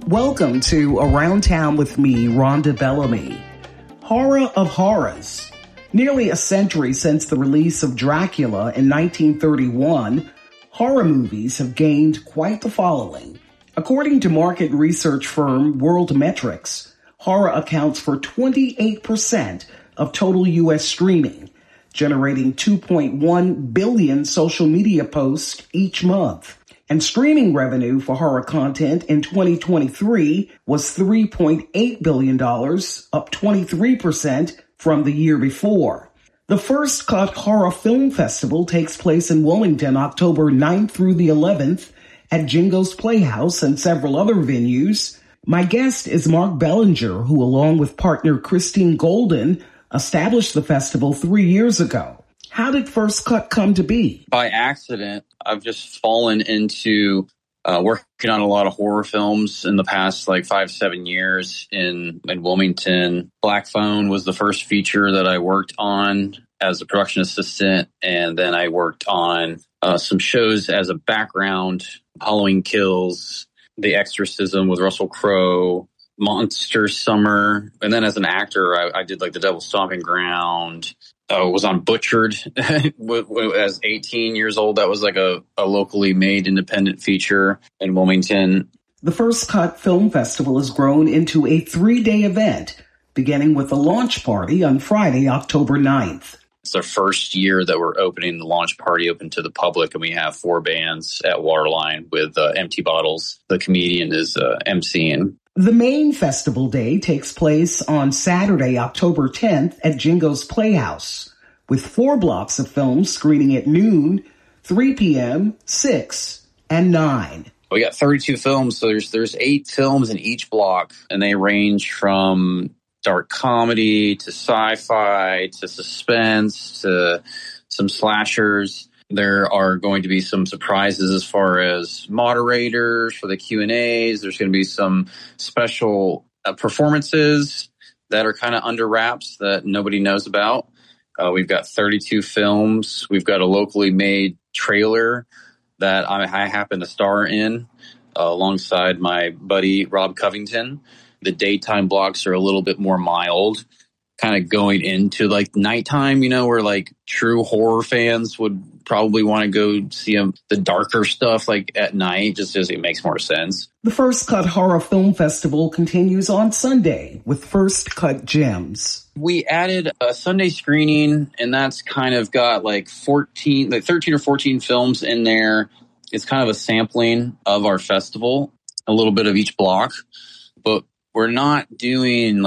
Welcome to Around Town with me, Rhonda Bellamy. Horror of horrors. Nearly a century since the release of Dracula in 1931, horror movies have gained quite the following. According to market research firm World Metrics, horror accounts for 28% of total U.S. streaming, generating 2.1 billion social media posts each month. And streaming revenue for horror content in 2023 was $3.8 billion, up 23% from the year before. The First Cut Horror Film Festival takes place in Wilmington October 9th through the 11th at Jingo's Playhouse and several other venues. My guest is Mark Bellinger, who along with partner Christine Golden established the festival 3 years ago. How did First Cut come to be? By accident, I've just fallen into working on a lot of horror films in the past 5-7 years in Wilmington. Black Phone was the first feature that I worked on as a production assistant, and then I worked on some shows as a background, Halloween Kills, The Exorcism with Russell Crowe, Monster Summer, and then as an actor, I did The Devil's Stomping Ground. Was on Butchered as 18 years old. That was a locally made independent feature in Wilmington. The First Cut Film Festival has grown into a 3-day event, beginning with a launch party on Friday, October 9th. It's the first year that we're opening the launch party open to the public, and we have 4 bands at Waterline with Empty Bottles. The comedian is emceeing. The main festival day takes place on Saturday, October 10th at Jingo's Playhouse, with 4 blocks of films screening at noon, 3 p.m., 6, and 9. We got 32 films, so there's 8 films in each block, and they range from dark comedy to sci-fi to suspense to some slashers. There are going to be some surprises as far as moderators for the Q&As. There's going to be some special performances that are kind of under wraps that nobody knows about. We've got 32 films. We've got a locally made trailer that I happen to star in alongside my buddy Rob Covington. The daytime blocks are a little bit more mild, kind of going into nighttime, where true horror fans would probably want to go see the darker stuff at night, just as it makes more sense. The First Cut Horror Film Festival continues on Sunday with First Cut Gems. We added a Sunday screening, and that's kind of got 13 or 14 films in there. It's kind of a sampling of our festival, a little bit of each block, but we're not doing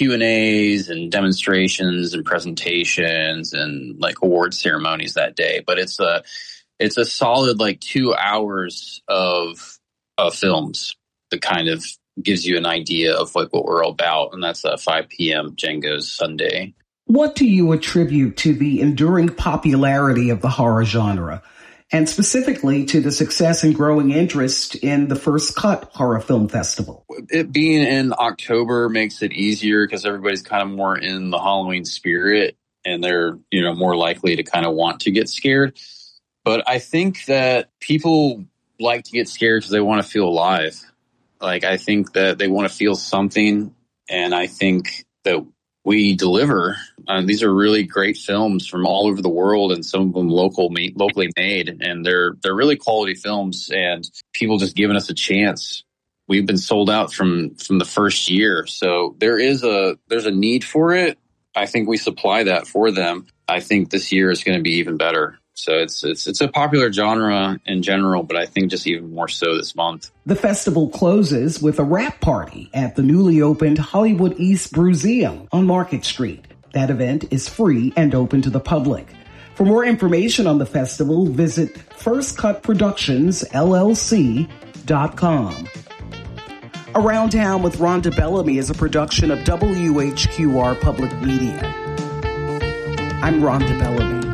Q&As and demonstrations and presentations and award ceremonies that day, but it's a solid 2 hours of films that kind of gives you an idea of what we're all about, and that's 5 p.m. Jingo's Sunday. What do you attribute to the enduring popularity of the horror genre, and specifically to the success and growing interest in the First Cut Horror Film Festival? It being in October makes it easier because everybody's kind of more in the Halloween spirit, and they're, more likely to kind of want to get scared. But I think that people like to get scared because they want to feel alive. I think that they want to feel something, and I think that we deliver. These are really great films from all over the world, and some of them locally made, and they're really quality films, and people just giving us a chance. We've been sold out from the first year, so there's a need for it. I think we supply that for them. I think this year is going to be even better. So it's a popular genre in general, but I think just even more so this month. The festival closes with a wrap party at the newly opened Hollywood East Bruseum on Market Street. That event is free and open to the public. For more information on the festival, visit firstcutproductionsllc.com. Around Town with Rhonda Bellamy is a production of WHQR Public Media. I'm Rhonda Bellamy.